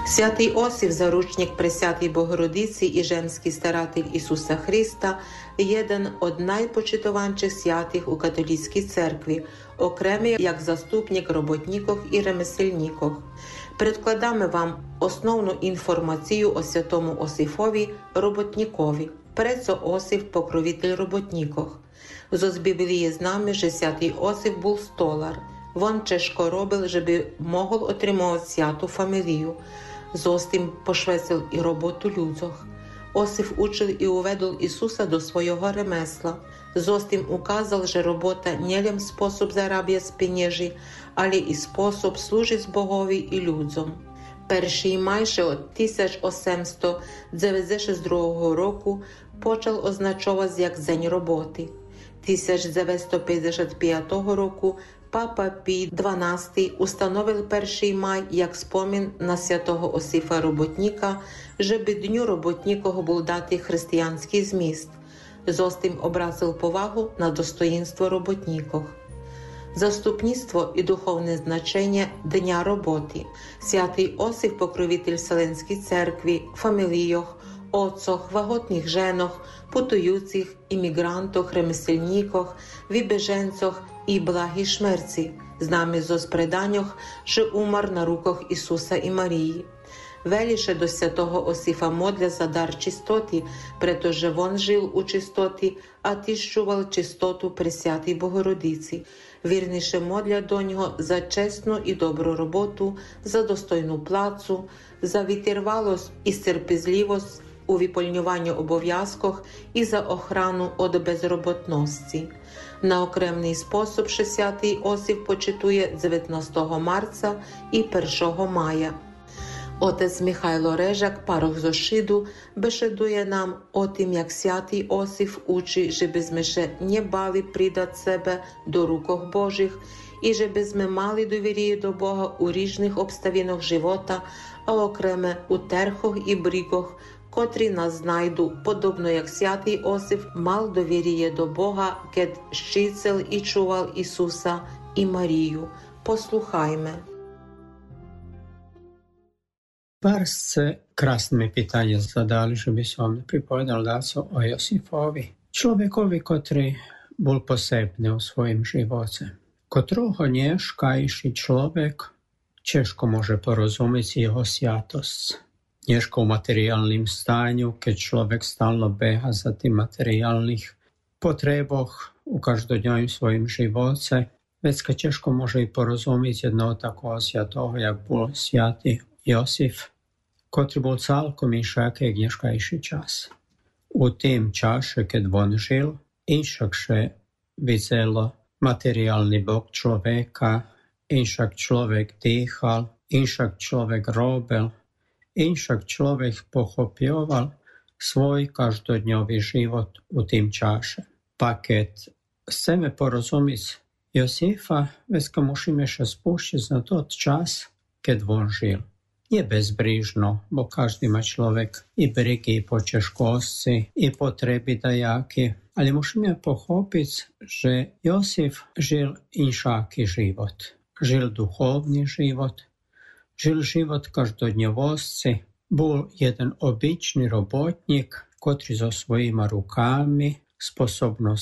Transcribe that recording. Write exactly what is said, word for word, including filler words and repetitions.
Святий Осип, заручник Пресвятої Богородиці і женський старатель Ісуса Христа, jeden od najpočitovanších святих у католицькій церкві, окремий як заступник роботників і ремесельників. Предкладаємо вам основну інформацію о святому Осифові роботникові. Прецо Осип – покровитель роботників. З Біблії знаємо, що святий Осип був столар. Він тяжко робив, щоб мог отримувати святу фамілію. Зостим пошвецив і роботу людях. Осип учив і уведł Ісуса до свого ремесла. Зостим указав, що робота не лише спосіб заробляти пенежі, але і спосіб служити Богові і людям. Перший майже от тисяча вісімсот дев'яносто другого року почав означувати як День роботи. тисяча дев'ятсот п'ятдесят п'ятого року Папа Пій дванадцятий установив перший май як спомін на святого Осифа роботника, щоб Дню роботнікого був дати християнський зміст. Зостим обратив повагу на достоїнство роботніків. Заступництво і духовне значення Дня роботи. Святий Осип – покровитель Вселенської церкви, фаміліях, отцах, ваготних женах, путуючих, іммігрантах, ремесельниках, вибеженцях і благій шмерці, з нами зо преданнях, що умер на руках Ісуса і Марії. Веліше до святого Осифа модля за дар чистоти, protože він жив у чистоті, а тищував чистоту Пресвятій Богородиці. Вірніше модля до нього за чесну і добру роботу, за достойну плацу, за витривалость і стерпізливость у виконуванні обов'язків і за охрану від безроботності. На окремий спосіб ще святий Осип почитує дев'ятнадцятого марта і першого мая. Отець Михайло Режак, парох зо Шиду, бешедує нам о тим, як святий Осип учить, щоб ми ще не бали придати себе до рук Божих і щоб ми мали довір'я до Бога у різних обставинах живота, а окреме у терхах і брігах, котрі нас знайду, подобно як святий Осип мав довір'я до Бога, кед щицел і чував Ісуса і Марію. Послухайме. Зараз це красне питання задали, щоб сам приповідав дацо о Йосифові. Чоловікові, котрий був посебний у своїм животі, котрого нешкайший чоловік тяжко може порозуміти його святость. Нешко в матеріальним стані, keď чоловік стало бега за тим матеріальних потребах у кожнодневному своїм животі, вецька тяжко може і порозуміти одного такого святого, як був святий Йосиф, котрий був цілком інший, як днішкайший час. У тим часі, коли він жив, інакше виділо матеріальний бок чоловіка, інакше чоловік дихав, інакше чоловік робив, інакше чоловік похоплював свій кожнодневний живот у тим часі. Пакет chcemy porozumieć Józefa, więc musimy się spuścić na ten czas, kiedy on żył. Nie bezbrижно, bo każdy ma człowiek i brygi, i po ciężkości, i potrzeby dajakie, ale musimy pochopić, że Józef żył inszaki żywot. Żył duchowny żywot, żył żywot każdodniowości. Był jeden obiczny robotnik, który ze swoimi rukami, sposobnościami,